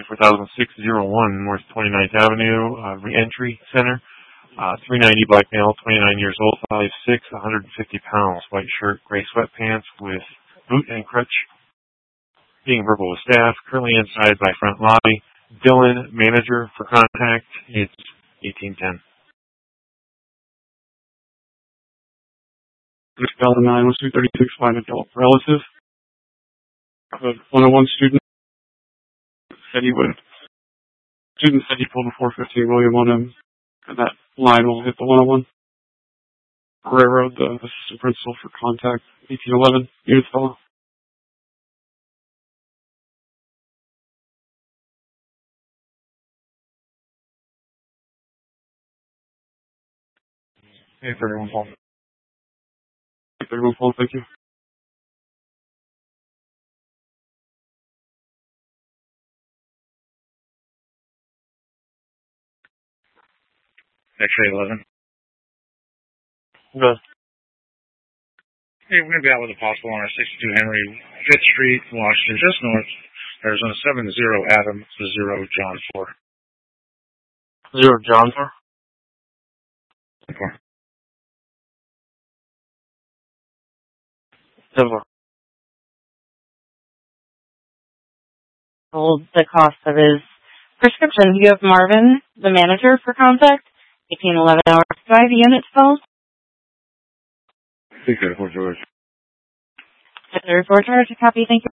4601 North 29th Avenue, Reentry Center. 390, black male, 29 years old, 5'6", 150 pounds, white shirt, gray sweatpants with boot and crutch. Being verbal with staff, currently inside by front lobby. Dylan, manager for contact. It's 1810. 2009, 236, find adult relative. The 101 student said he pulled a 415 William on him, and that line will hit the 101. Railroad, the assistant principal for contact, 1811, unit fellow. Hey, 31 Paul. 31 Paul, thank you. X-ray 11. Good. Hey, we're going to be out with a possible on our 62 Henry 5th Street, Washington, just north, Arizona 70 Adam 0 John 4. 0 John 4? 4. 7. Hold the cost of his prescription. You have Marvin, the manager for contact, 1811 hours 5 units filled. 634 George. 634 George, copy, thank you.